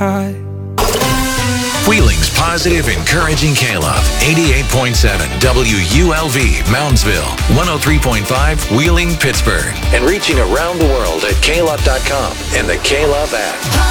high. Wheeling's positive, encouraging K-Love. 88.7 WULV, Moundsville. 103.5 Wheeling, Pittsburgh. And reaching around the world at klove.com and the K-Love app.